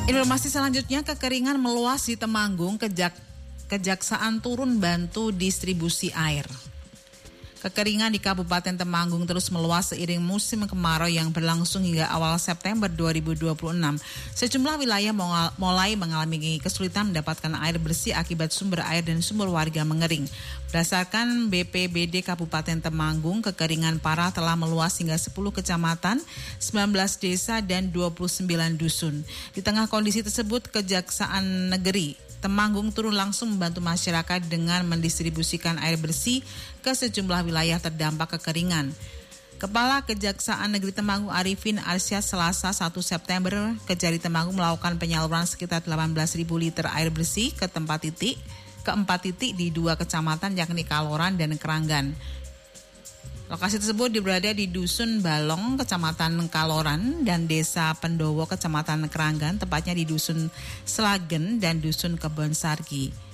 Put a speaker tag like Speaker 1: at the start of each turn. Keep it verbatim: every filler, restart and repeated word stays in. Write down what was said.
Speaker 1: Informasi selanjutnya, kekeringan meluas di Temanggung, kejak, kejaksaan turun bantu distribusi air. Kekeringan di Kabupaten Temanggung terus meluas seiring musim kemarau yang berlangsung hingga awal September dua ribu dua puluh enam. Sejumlah wilayah mulai mengalami kesulitan mendapatkan air bersih akibat sumber air dan sumber warga mengering. Berdasarkan B P B D Kabupaten Temanggung, kekeringan parah telah meluas hingga sepuluh kecamatan, sembilan belas desa, dan dua puluh sembilan dusun. Di tengah kondisi tersebut, Kejaksaan Negeri Temanggung turun langsung membantu masyarakat dengan mendistribusikan air bersih ke sejumlah wilayah terdampak kekeringan. Kepala Kejaksaan Negeri Temanggung Arifin Arsyad Selasa satu September, Kejari Temanggung melakukan penyaluran sekitar delapan belas ribu liter air bersih ke tempat titik, ke empat titik di dua kecamatan yakni Kaloran dan Keranggan. Lokasi tersebut berada di Dusun Balong, Kecamatan Kaloran, dan Desa Pendowo, Kecamatan Keranggan, tepatnya di Dusun Selagen dan Dusun Kebon Sargi.